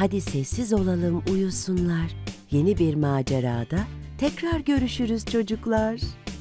Hadi sessiz olalım, uyusunlar. Yeni bir macerada tekrar görüşürüz çocuklar.